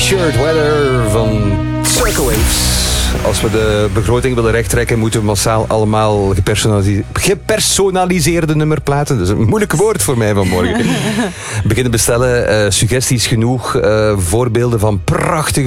T-shirt Weather van Circle Waves. Als we de begroting willen rechttrekken, moeten we massaal allemaal gepersonaliseerde nummerplaten. Dat is een moeilijk woord voor mij vanmorgen. Beginnen bestellen, suggesties genoeg, voorbeelden van prachtige